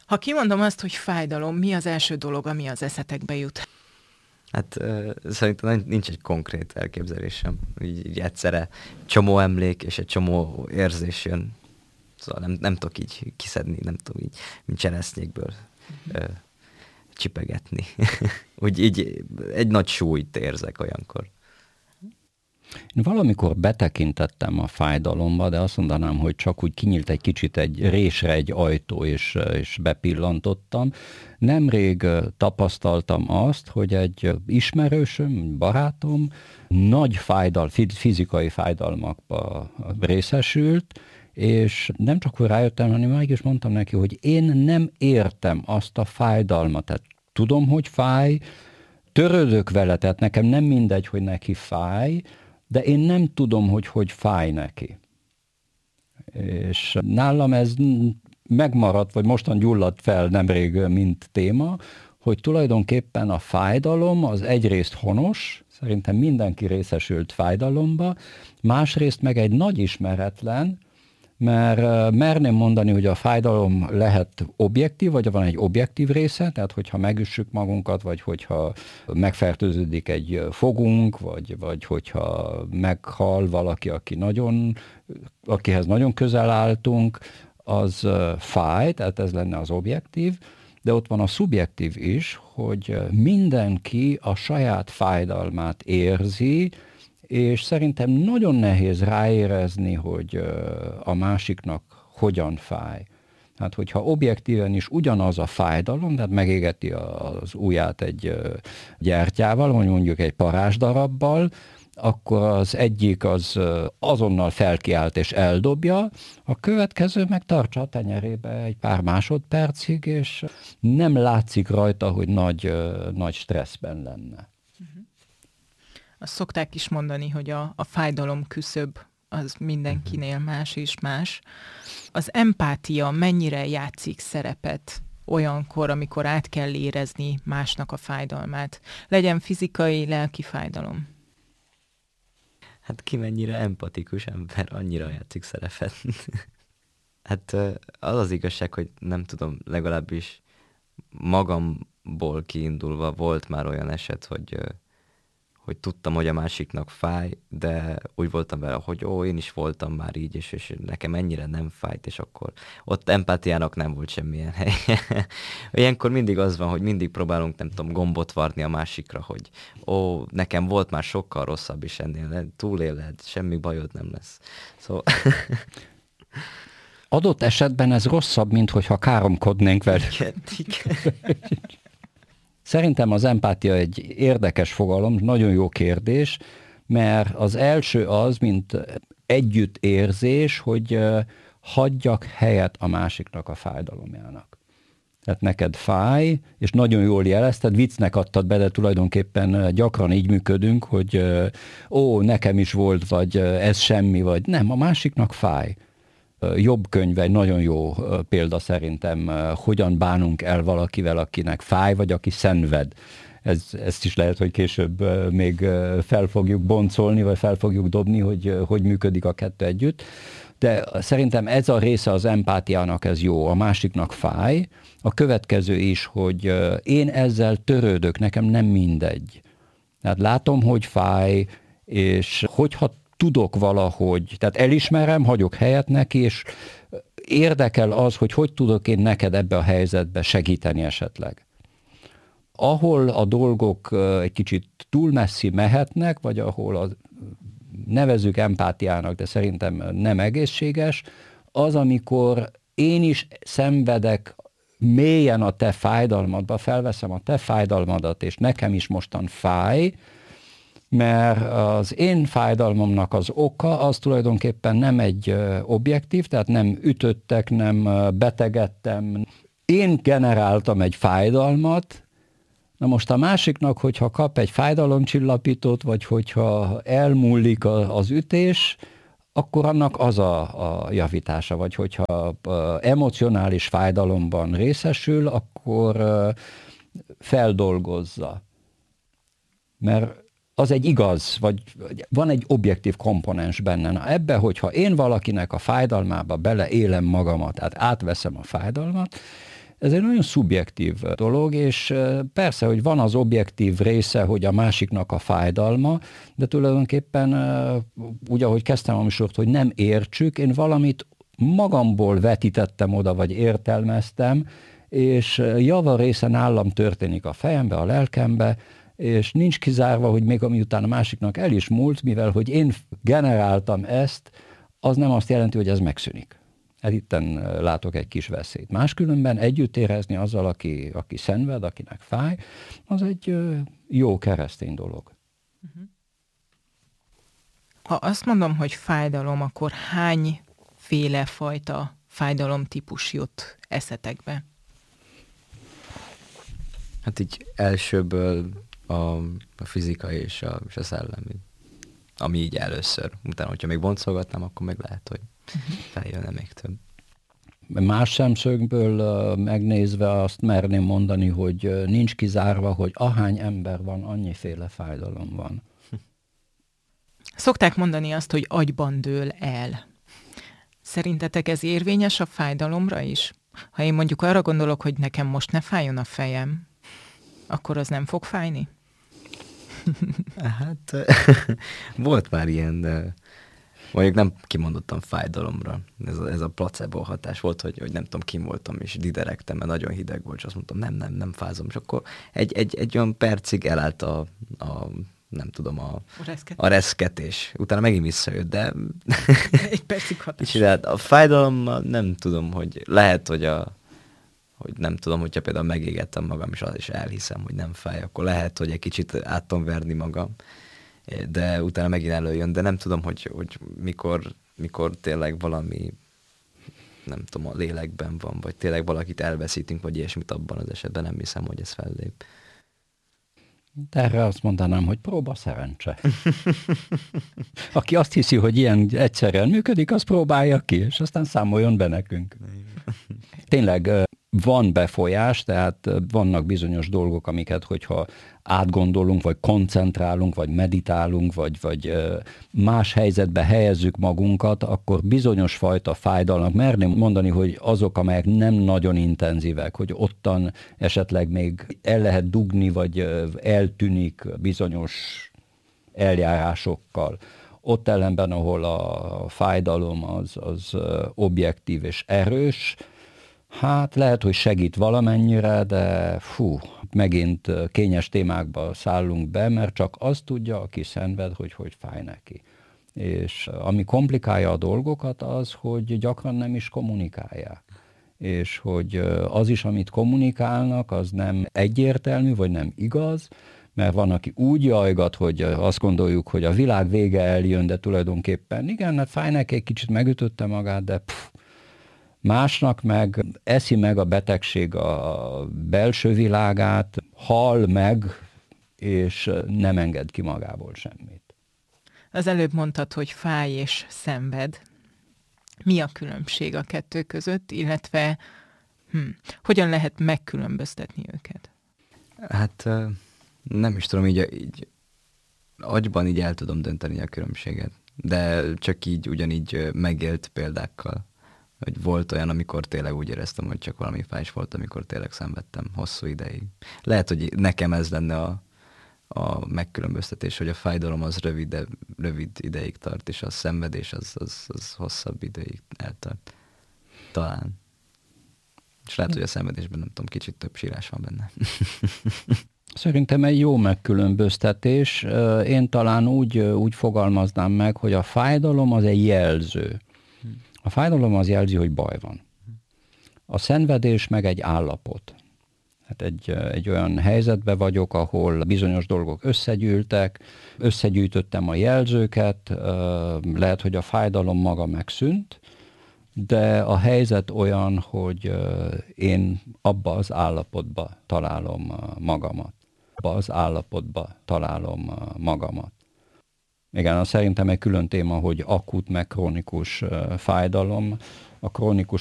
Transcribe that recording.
Ha kimondom azt, hogy fájdalom, mi az első dolog, ami az eszetekbe jut? Hát szerintem nincs egy konkrét elképzelésem. Így egyszerre csomó emlék és egy csomó érzés jön. Szóval nem tudok így kiszedni, nem tudom így, mint cseresznyékből csipegetni. Úgy így egy nagy súlyt érzek olyankor. Én valamikor betekintettem a fájdalomba, de azt mondanám, hogy csak úgy kinyílt egy kicsit egy résre egy ajtó, és bepillantottam. Nemrég tapasztaltam azt, hogy egy ismerősöm, barátom nagy fizikai fájdalmakba részesült, és nem csak hogy rájöttem, hanem meg is mondtam neki, hogy én nem értem azt a fájdalmat. Tehát tudom, hogy fáj, törődök vele, tehát nekem nem mindegy, hogy neki fáj, de én nem tudom, hogy fáj neki. És nálam ez megmaradt, vagy mostan gyulladt fel nemrég, mint téma, hogy tulajdonképpen a fájdalom az egyrészt honos, szerintem mindenki részesült fájdalomba, másrészt meg egy nagy ismeretlen, mert merném mondani, hogy a fájdalom lehet objektív, vagy van egy objektív része, tehát hogyha megüssük magunkat, vagy hogyha megfertőződik egy fogunk, vagy hogyha meghal valaki, akihez nagyon közel álltunk, az fáj, tehát ez lenne az objektív, de ott van a szubjektív is, hogy mindenki a saját fájdalmát érzi, és szerintem nagyon nehéz ráérezni, hogy a másiknak hogyan fáj. Hát, hogyha objektíven is ugyanaz a fájdalom, tehát megégeti az ujját egy gyertyával, vagy mondjuk egy parázsdarabbal, akkor az egyik az azonnal felkiált és eldobja, a következő meg tartsa a tenyerébe egy pár másodpercig, és nem látszik rajta, hogy nagy stresszben lenne. Azt szokták is mondani, hogy a fájdalom küszöb az mindenkinél más és más. Az empátia mennyire játszik szerepet olyankor, amikor át kell érezni másnak a fájdalmát? Legyen fizikai, lelki fájdalom. Hát ki mennyire empatikus ember, annyira játszik szerepet. Hát az az igazság, hogy nem tudom, legalábbis magamból kiindulva volt már olyan eset, hogy tudtam, hogy a másiknak fáj, de úgy voltam vele, hogy én is voltam már így, és nekem ennyire nem fájt, és akkor ott empátiának nem volt semmilyen helye. Ilyenkor mindig az van, hogy mindig próbálunk, nem tudom, gombot varni a másikra, hogy nekem volt már sokkal rosszabb is ennél, túléled, semmi bajod nem lesz. Szóval... Adott esetben ez rosszabb, mint hogyha káromkodnénk vele. Igen. Szerintem az empátia egy érdekes fogalom, nagyon jó kérdés, mert az első az, mint együttérzés, hogy hagyjak helyet a másiknak a fájdalomjának. Tehát neked fáj, és nagyon jól jelezted, viccnek adtad be, de tulajdonképpen gyakran így működünk, hogy nekem is volt, vagy ez semmi, vagy nem, a másiknak fáj. Jobb könyve, egy nagyon jó példa szerintem, hogyan bánunk el valakivel, akinek fáj, vagy aki szenved. Ezt is lehet, hogy később még fel fogjuk boncolni, vagy fel fogjuk dobni, hogy működik a kettő együtt. De szerintem ez a része az empátiának, ez jó, a másiknak fáj. A következő is, hogy én ezzel törődök, nekem nem mindegy. Tehát látom, hogy fáj, és hogyha tudok valahogy, tehát elismerem, hagyok helyet neki, és érdekel az, hogy tudok én neked ebbe a helyzetbe segíteni esetleg. Ahol a dolgok egy kicsit túl messzi mehetnek, vagy ahol nevezzük empátiának, de szerintem nem egészséges, az, amikor én is szenvedek mélyen a te fájdalmadba, felveszem a te fájdalmadat, és nekem is mostan fáj, mert az én fájdalmamnak az oka az tulajdonképpen nem egy objektív, tehát nem ütöttek, nem betegedtem. Én generáltam egy fájdalmat, na most a másiknak, hogyha kap egy fájdalomcsillapítót, vagy hogyha elmúlik az ütés, akkor annak az a javítása, vagy hogyha emocionális fájdalomban részesül, akkor feldolgozza. Mert az egy igaz, vagy van egy objektív komponens benne. Na ebbe, hogyha én valakinek a fájdalmába beleélem magamat, tehát átveszem a fájdalmat, Ez egy nagyon szubjektív dolog, és persze, hogy van az objektív része, hogy a másiknak a fájdalma, de tulajdonképpen úgy, ahogy kezdtem a műsort, hogy nem értsük, én valamit magamból vetítettem oda, vagy értelmeztem, és javarésze nálam történik a fejembe, a lelkembe, és nincs kizárva, hogy még amiután a másiknak el is múlt, mivel hogy én generáltam ezt, az nem azt jelenti, hogy ez megszűnik. Itten látok egy kis veszélyt. Máskülönben együtt érezni azzal, aki szenved, akinek fáj, az egy jó keresztény dolog. Ha azt mondom, hogy fájdalom, akkor hányféle fajta fájdalomtípus jut eszetekbe? Hát így elsőből a fizikai és a szellemi. Ami így először. Utána, hogyha még boncolgatnám, akkor meg lehet, hogy feljönne még több. Más szemszögből megnézve azt merném mondani, hogy nincs kizárva, hogy ahány ember van, annyiféle fájdalom van. Szokták mondani azt, hogy agyban dől el. Szerintetek ez érvényes a fájdalomra is? Ha én mondjuk arra gondolok, hogy nekem most ne fájjon a fejem, akkor az nem fog fájni? Hát volt már ilyen, mondjuk nem kimondottam fájdalomra. Ez a placebo hatás volt, hogy nem tudom, kim voltam, és diderektem, mert nagyon hideg volt, és azt mondtam, nem fázom. És akkor egy olyan percig elállt nem tudom, a reszketés. Utána megint visszajött, de... Egy percig hatás. És hát a fájdalommal nem tudom, hogy lehet, hogy nem tudom, hogyha például megégettem magam, és elhiszem, hogy nem fáj, akkor lehet, hogy egy kicsit át tudom verni magam, de utána megint előjön, de nem tudom, hogy mikor tényleg valami, nem tudom, a lélekben van, vagy tényleg valakit elveszítünk, vagy ilyesmit, abban az esetben nem hiszem, hogy ez fellép. De erre azt mondanám, hogy próba szerencse. Aki azt hiszi, hogy ilyen egyszerűen működik, az próbálja ki, és aztán számoljon be nekünk. Tényleg van befolyás, tehát vannak bizonyos dolgok, amiket, hogyha átgondolunk, vagy koncentrálunk, vagy meditálunk, vagy más helyzetbe helyezzük magunkat, akkor bizonyos fajta fájdalmak, merném mondani, hogy azok, amelyek nem nagyon intenzívek, hogy ottan esetleg még el lehet dugni, vagy eltűnik bizonyos eljárásokkal. Ott ellenben, ahol a fájdalom az objektív és erős, hát lehet, hogy segít valamennyire, de megint kényes témákba szállunk be, mert csak azt tudja, aki szenved, hogy fáj neki. És ami komplikálja a dolgokat az, hogy gyakran nem is kommunikálják. És hogy az is, amit kommunikálnak, az nem egyértelmű, vagy nem igaz, mert van, aki úgy jajgat, hogy azt gondoljuk, hogy a világ vége eljön, de tulajdonképpen igen, hát fáj neki, egy kicsit megütötte magát, de másnak meg eszi meg a betegség a belső világát, hal meg, és nem enged ki magából semmit. Az előbb mondtad, hogy fáj és szenved. Mi a különbség a kettő között, illetve hogyan lehet megkülönböztetni őket? Hát nem is tudom, így agyban így el tudom dönteni a különbséget, de csak így ugyanígy megélt példákkal. Hogy volt olyan, amikor tényleg úgy éreztem, hogy csak valami fájás volt, amikor tényleg szenvedtem hosszú ideig. Lehet, hogy nekem ez lenne a megkülönböztetés, hogy a fájdalom az rövid ideig tart, és a szenvedés az hosszabb ideig eltart. Talán. És lehet, hogy a szenvedésben, nem tudom, kicsit több sírás van benne. Szerintem egy jó megkülönböztetés. Én talán úgy fogalmaznám meg, hogy a fájdalom az egy jelző. A fájdalom az jelzi, hogy baj van. A szenvedés meg egy állapot. Hát egy olyan helyzetben vagyok, ahol bizonyos dolgok összegyűltek, összegyűjtöttem a jelzőket, lehet, hogy a fájdalom maga megszűnt, de a helyzet olyan, hogy én abba az állapotba találom magamat. Igen, szerintem egy külön téma, hogy akut meg krónikus fájdalom. A krónikus